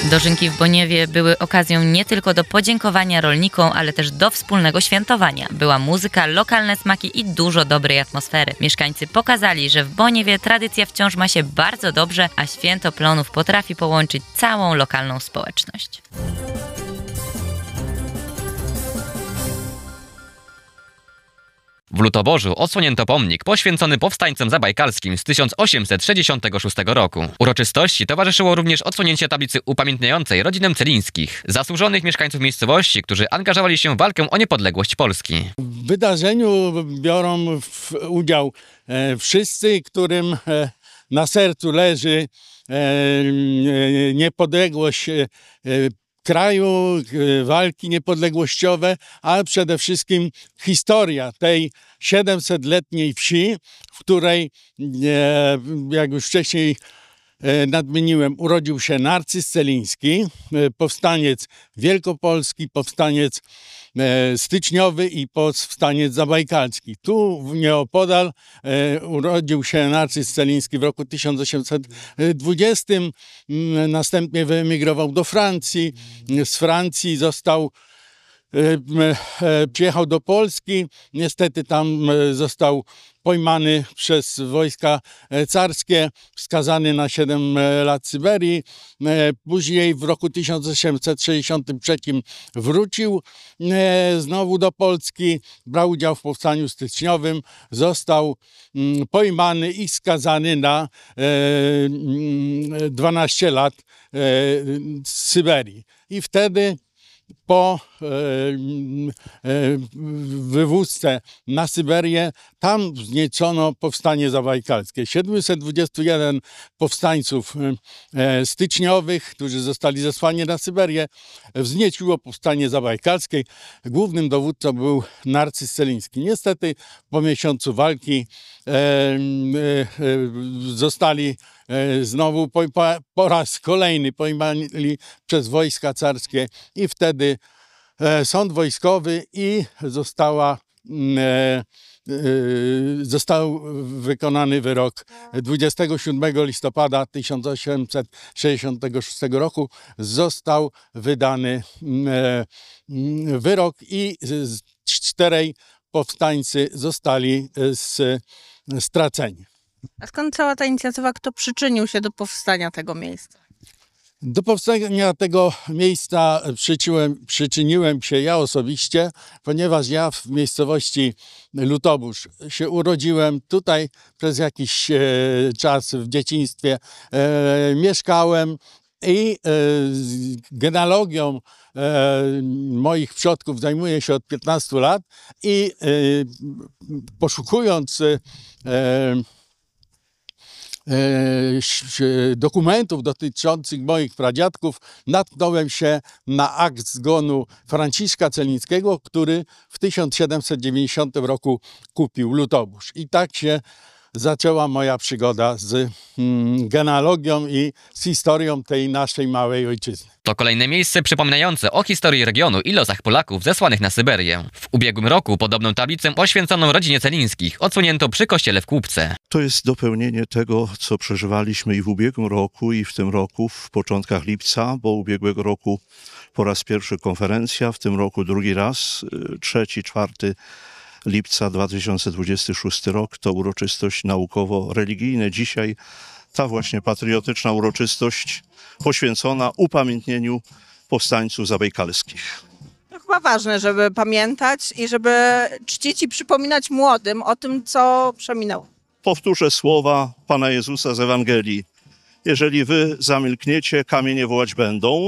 Dożynki w Boniewie były okazją nie tylko do podziękowania rolnikom, ale też do wspólnego świętowania. Była muzyka, lokalne smaki i dużo dobrej atmosfery. Mieszkańcy pokazali, że w Boniewie tradycja wciąż ma się bardzo dobrze, a święto plonów potrafi połączyć całą lokalną społeczność. W Lutoborzu odsłonięto pomnik poświęcony powstańcom zabajkalskim z 1866 roku. Uroczystości towarzyszyło również odsłonięcie tablicy upamiętniającej rodzinę Celińskich, zasłużonych mieszkańców miejscowości, którzy angażowali się w walkę o niepodległość Polski. W wydarzeniu biorą udział wszyscy, którym na sercu leży niepodległość kraju, walki niepodległościowe, ale przede wszystkim historia tej 700-letniej wsi, w której, jak już wcześniej nadmieniłem, urodził się Narcyz Celiński, powstaniec wielkopolski, powstaniec styczniowy i powstaniec zabajkalski. Tu nieopodal urodził się Narcyz Celiński w roku 1820. Następnie wyemigrował do Francji. Z Francji przyjechał do Polski. Niestety tam został pojmany przez wojska carskie, skazany na 7 lat Syberii. Później w roku 1863 wrócił znowu do Polski, brał udział w powstaniu styczniowym, został pojmany i skazany na 12 lat z Syberii. I wtedy po wywózce na Syberię, tam wzniecono powstanie zabajkalskie. 721 powstańców styczniowych, którzy zostali zesłani na Syberię, wznieciło powstanie zabajkalskie. Głównym dowódcą był Narcyz Celiński. Niestety po miesiącu walki zostali znowu po raz kolejny pojmani przez wojska carskie i wtedy sąd wojskowy i został wykonany wyrok 27 listopada 1866 roku. Został wydany wyrok i 4 powstańcy zostali straceni. A skąd cała ta inicjatywa? Kto przyczynił się do powstania tego miejsca? Do powstania tego miejsca przyczyniłem się ja osobiście, ponieważ ja w miejscowości Lutobórz się urodziłem. Tutaj przez jakiś czas w dzieciństwie mieszkałem i genealogią moich przodków zajmuję się od 15 lat i poszukując dokumentów dotyczących moich pradziadków, natknąłem się na akt zgonu Franciszka Celińskiego, który w 1790 roku kupił Lutobórz. I tak się zaczęła moja przygoda z genealogią i z historią tej naszej małej ojczyzny. To kolejne miejsce przypominające o historii regionu i losach Polaków zesłanych na Syberię. W ubiegłym roku podobną tablicę poświęconą rodzinie Celińskich odsłonięto przy kościele w Kłubce. To jest dopełnienie tego, co przeżywaliśmy i w ubiegłym roku, i w tym roku, w początkach lipca, bo ubiegłego roku po raz pierwszy konferencja, w tym roku drugi raz, 3-4 lipca 2026 rok to uroczystość naukowo-religijna. Dzisiaj ta właśnie patriotyczna uroczystość poświęcona upamiętnieniu powstańców zabajkalskich. To chyba ważne, żeby pamiętać i żeby czcić i przypominać młodym o tym, co przeminęło. Powtórzę słowa Pana Jezusa z Ewangelii. Jeżeli wy zamilkniecie, kamienie wołać będą.